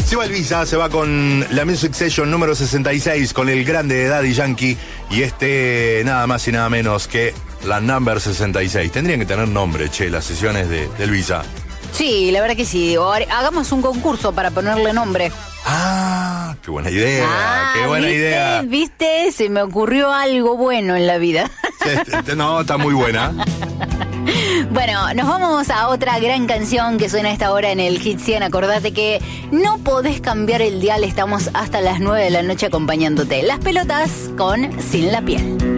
Se va Elvisa, se va con la Music Session número 66 con el grande de Daddy Yankee y nada más y nada menos que la Number 66. Tendrían que tener nombre, las sesiones de Elvisa. Sí, la verdad que sí. Hagamos un concurso para ponerle nombre. Ah, qué buena idea, qué buena idea. ¿Viste? Se me ocurrió algo bueno en la vida. No, está muy buena. Bueno, nos vamos a otra gran canción que suena a esta hora en el Hit 100. Acordate que no podés cambiar el dial, estamos hasta las 9 de la noche acompañándote. Las Pelotas con Sin la Piel.